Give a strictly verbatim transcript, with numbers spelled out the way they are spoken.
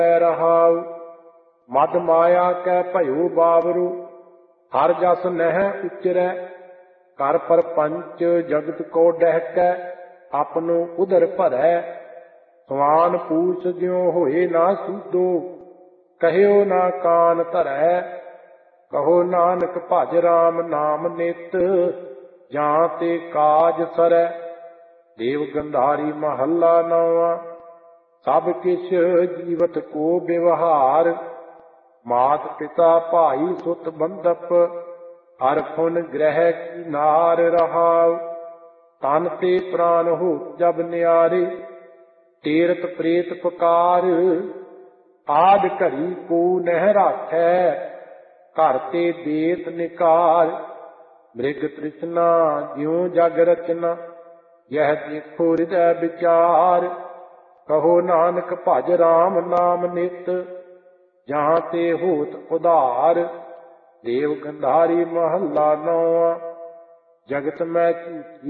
रहाउ। मद माया कै भयो बावरु, हर जस नह उचरै। कर परपंच जगत को डहकै, अपनो उदर भरै। सवान पूछ ज्यों होए ना सूदो, कह्यो ना कान धरै। कहो नानक भज राम नाम नित, जां ते काज सरै। देव गंधारी महला नौवां, सब किछ जीवत को व्यवहार। मात पिता भाई सुत बंधप, हर फुन ग्रह की नार रहाउ। तन ते प्राण हो जब न्यारे, तीरथ प्रेत पुकार। आद घड़ी को नह राखै, घर ते देत निकार। मृग तृष्णा ज्यों जग रचना, यह देखो हृदय विचार। कहो नानक भज राम नाम नित, जहाँ ते होत उधार। देव गंधारी महला नौवां, जगत में झूठी